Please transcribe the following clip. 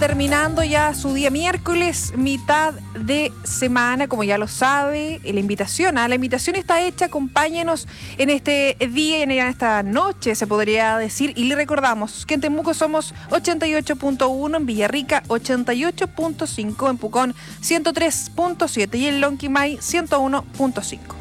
terminando ya su día miércoles, mitad de semana, como ya lo sabe, la invitación está hecha, acompáñenos en este día y en esta noche, se podría decir, y le recordamos que en Temuco somos 88.1, en Villarrica 88.5, en Pucón 103.7 y en Lonquimay 101.5.